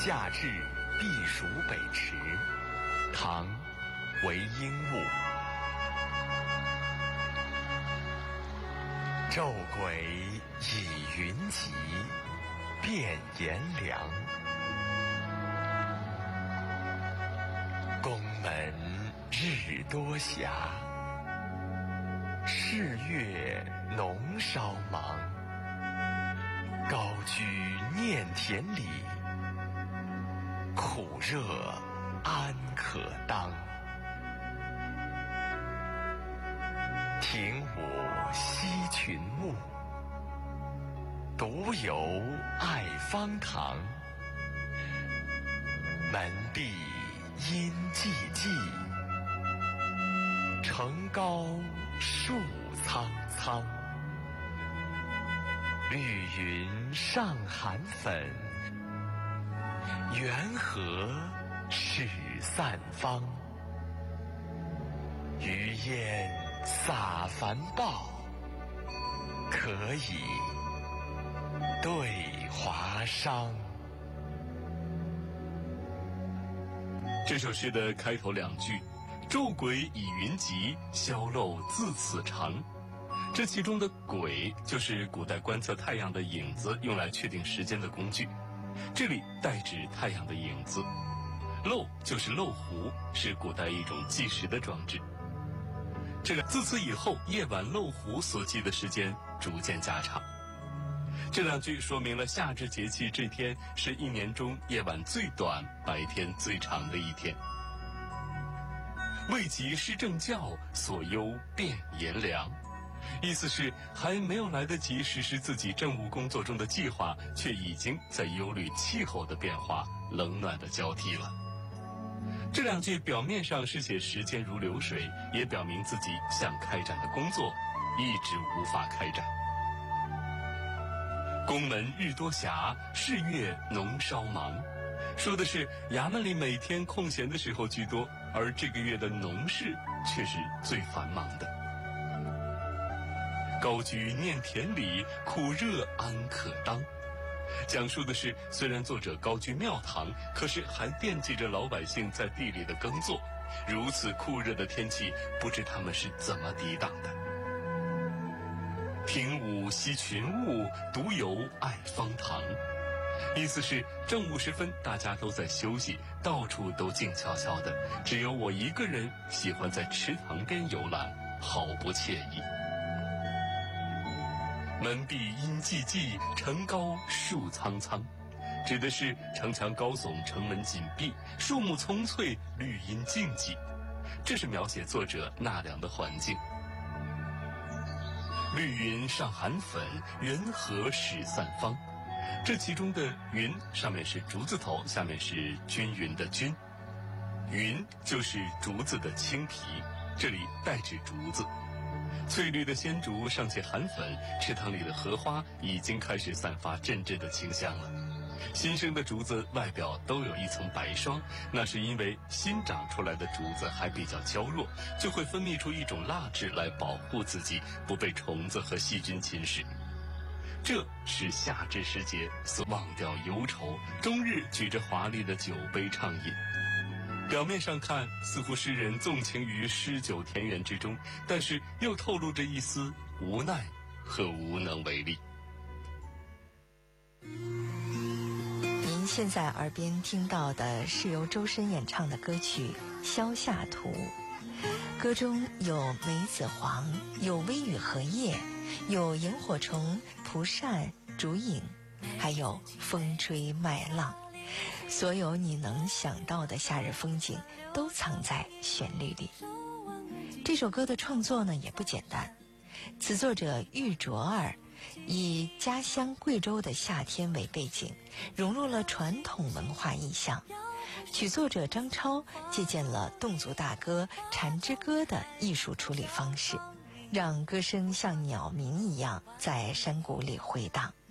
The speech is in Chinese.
夏至避暑北池，唐·韦应物。昼鬼已云集，变炎凉。宫门日多暇，市月浓稍忙。高居念田里，苦热安可当。庭午西群牧，独游爱芳堂。门闭因寂寂，城高树苍苍。绿云上寒粉，缘何始散芳。余烟洒繁报，可以对华商。 这首诗的开头两句，昼鬼已云集，宵漏自此长。这其中的鬼就是古代观测太阳的影子，用来确定时间的工具，这里代指太阳的影子。漏就是漏壶，是古代一种计时的装置。自此以后，夜晚漏壶所记的时间逐渐加长。这两句说明了夏至节气这天是一年中夜晚最短、白天最长的一天。未及施政教，所忧变炎凉。意思是还没有来得及实施自己政务工作中的计划，却已经在忧虑气候的变化、冷暖的交替了。这两句表面上是写时间如流水，也表明自己想开展的工作一直无法开展。宫门日多暇，市月浓稍忙，说的是衙门里每天空闲的时候居多，而这个月的农事却是最繁忙的。高居念田里，苦热安可当。讲述的是，虽然作者高居庙堂，可是还惦记着老百姓在地里的耕作。如此酷热的天气，不知他们是怎么抵挡的。庭午西群牧，独游爱芳堂。意思是正午时分，大家都在休息，到处都静悄悄的，只有我一个人喜欢在池塘边游览，好不惬意。门闭因寂寂，城高树苍苍，指的是城墙高耸，城门紧闭，树木葱翠，绿荫静寂。这是描写作者纳凉的环境。绿云上寒粉，缘何始散芳。这其中的云上面是竹字头，下面是均匀的均。云就是竹子的青皮，这里代指竹子。翠绿的鲜竹尚且寒粉，池塘里的荷花已经开始散发阵阵的清香了。新生的竹子外表都有一层白霜，那是因为新长出来的竹子还比较娇弱，就会分泌出一种蜡质来保护自己不被虫子和细菌侵蚀。这是夏至时节所忘掉忧愁，终日举着华丽的酒杯畅饮。表面上看，似乎诗人纵情于诗酒田园之中，但是又透露着一丝无奈和无能为力。 您现在耳边听到的是由周深演唱的歌曲《萧下图》，歌中有梅子黄，有微雨荷叶，有萤火虫、蒲扇、竹影，还有风吹麦浪。所有你能想到的夏日风景都藏在旋律里。这首歌的创作呢也不简单，词作者玉卓儿以家乡贵州的夏天为背景，融入了传统文化意象。曲作者张超借鉴了侗族大歌《蝉之歌》的艺术处理方式，让歌声像鸟鸣一样在山谷里回荡。